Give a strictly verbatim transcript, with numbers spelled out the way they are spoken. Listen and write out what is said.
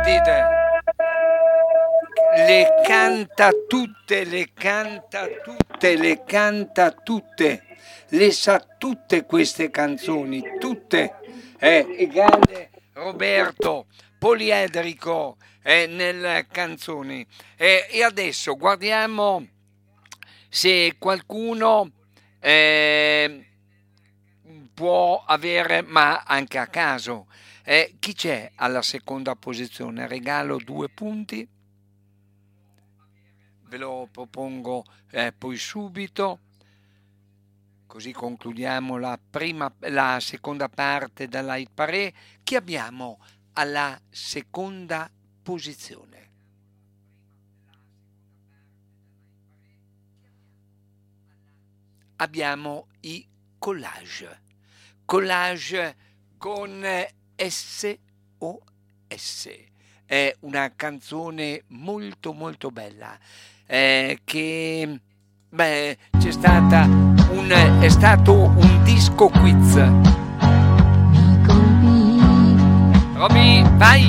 sentite, le canta tutte, le canta tutte, le canta tutte, le sa tutte queste canzoni, tutte. Eh, il grande Roberto, poliedrico eh, nelle canzoni. Eh, e adesso guardiamo se qualcuno eh, può avere, ma anche a caso, eh, chi c'è alla seconda posizione? Regalo due punti, ve lo propongo eh, poi subito, così concludiamo la, prima, la seconda parte della hit parade. Chi abbiamo alla seconda posizione? Abbiamo i Collage, Collage con S O S, è una canzone molto molto bella eh, che beh, c'è stata un, è stato un disco quiz. Roby, vai!